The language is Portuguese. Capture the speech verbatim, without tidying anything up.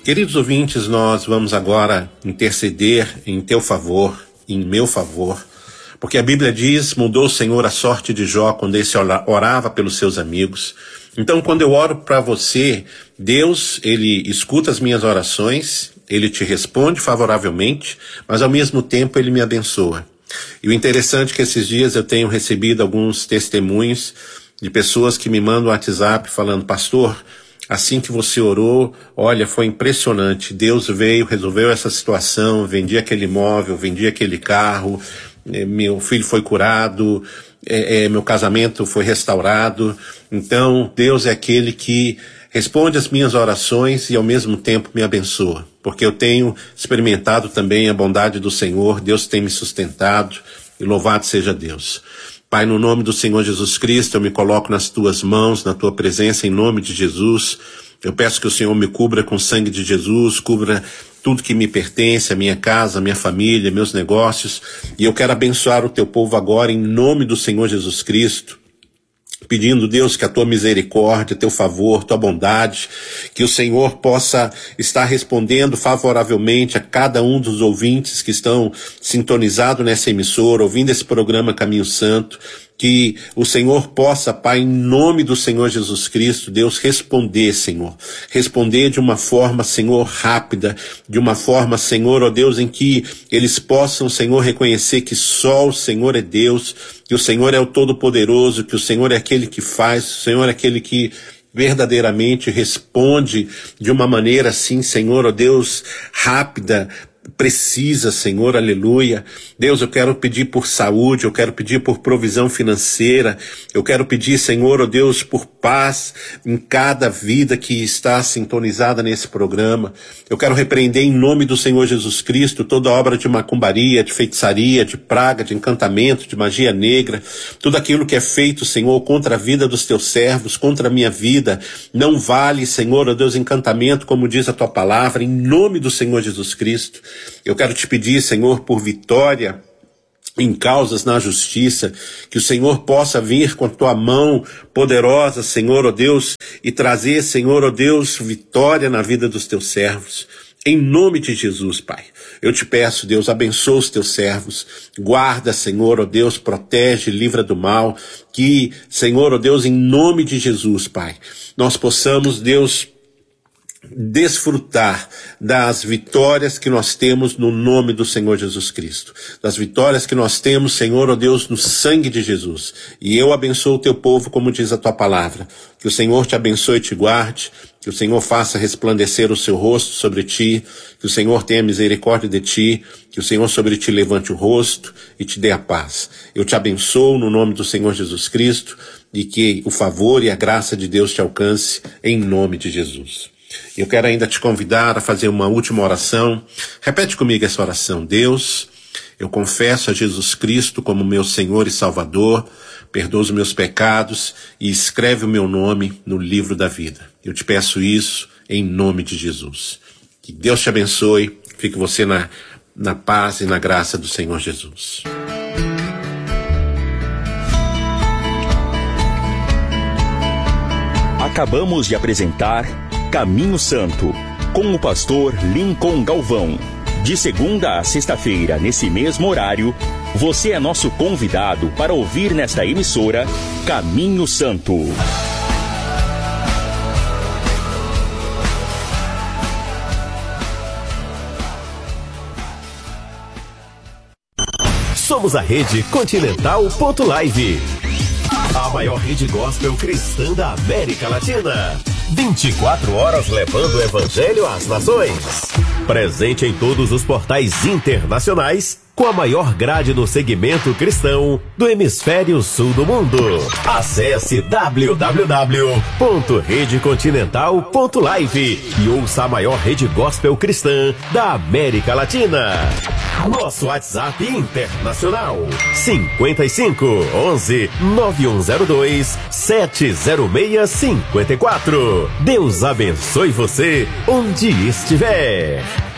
Queridos ouvintes, nós vamos agora interceder em teu favor, em meu favor, porque a Bíblia diz, mudou o Senhor a sorte de Jó quando esse orava pelos seus amigos. Então, quando eu oro para você, Deus, ele escuta as minhas orações, ele te responde favoravelmente, mas ao mesmo tempo ele me abençoa. E o interessante é que esses dias eu tenho recebido alguns testemunhos de pessoas que me mandam um WhatsApp falando, pastor, assim que você orou, olha, foi impressionante, Deus veio, resolveu essa situação, vendi aquele imóvel, vendi aquele carro, meu filho foi curado, é, é, meu casamento foi restaurado. Então, Deus é aquele que responde as minhas orações e ao mesmo tempo me abençoa, porque eu tenho experimentado também a bondade do Senhor, Deus tem me sustentado e louvado seja Deus. Pai, no nome do Senhor Jesus Cristo, eu me coloco nas tuas mãos, na tua presença, em nome de Jesus. Eu peço que o Senhor me cubra com o sangue de Jesus, cubra tudo que me pertence, a minha casa, a minha família, meus negócios. E eu quero abençoar o teu povo agora, em nome do Senhor Jesus Cristo, pedindo, Deus, que a tua misericórdia, teu favor, tua bondade, que o Senhor possa estar respondendo favoravelmente a cada um dos ouvintes que estão sintonizados nessa emissora, ouvindo esse programa Caminho Santo, que o Senhor possa, Pai, em nome do Senhor Jesus Cristo, Deus, responder, Senhor, responder de uma forma, Senhor, rápida, de uma forma, Senhor, ó Deus, em que eles possam, Senhor, reconhecer que só o Senhor é Deus, que o Senhor é o Todo-Poderoso, que o Senhor é aquele que faz, o Senhor é aquele que verdadeiramente responde de uma maneira assim, Senhor, ó Deus, rápida, precisa, Senhor, aleluia. Deus, eu quero pedir por saúde, eu quero pedir por provisão financeira, eu quero pedir, Senhor, ó Deus, por paz em cada vida que está sintonizada nesse programa. Eu quero repreender em nome do Senhor Jesus Cristo toda obra de macumbaria, de feitiçaria, de praga, de encantamento, de magia negra, tudo aquilo que é feito, Senhor, contra a vida dos teus servos, contra a minha vida, não vale, Senhor, ó Deus, encantamento, como diz a tua palavra, em nome do Senhor Jesus Cristo. Eu quero te pedir, Senhor, por vitória em causas na justiça, que o Senhor possa vir com a tua mão poderosa, Senhor, ó Deus, e trazer, Senhor, ó Deus, vitória na vida dos teus servos. Em nome de Jesus, Pai, eu te peço, Deus, abençoa os teus servos, guarda, Senhor, ó Deus, protege, livra do mal, que, Senhor, ó Deus, em nome de Jesus, Pai, nós possamos, Deus, desfrutar das vitórias que nós temos no nome do Senhor Jesus Cristo, das vitórias que nós temos, Senhor, ó Deus, no sangue de Jesus. E eu abençoo o teu povo, como diz a tua palavra, que o Senhor te abençoe e te guarde, que o Senhor faça resplandecer o seu rosto sobre ti, que o Senhor tenha misericórdia de ti, que o Senhor sobre ti levante o rosto e te dê a paz. Eu te abençoo no nome do Senhor Jesus Cristo e que o favor e a graça de Deus te alcance em nome de Jesus. Eu quero ainda te convidar a fazer uma última oração. Repete comigo essa oração. Deus, eu confesso a Jesus Cristo como meu Senhor e Salvador, perdoa os meus pecados e escreve o meu nome no livro da vida. Eu te peço isso em nome de Jesus. Que Deus te abençoe, fique você na, na paz e na graça do Senhor Jesus. Acabamos de apresentar Caminho Santo, com o pastor Lincoln Galvão. De segunda a sexta-feira, nesse mesmo horário, você é nosso convidado para ouvir nesta emissora Caminho Santo. Somos a Rede Continental Ponto Live, a maior rede gospel cristã da América Latina. vinte e quatro horas levando o evangelho às nações. Presente em todos os portais internacionais, com a maior grade no segmento cristão do hemisfério sul do mundo. Acesse w w w ponto rede continental ponto live e ouça a maior rede gospel cristã da América Latina. Nosso WhatsApp internacional cinquenta e cinco, onze, nove um zero dois, sete zero seis cinco quatro. Deus abençoe você onde estiver.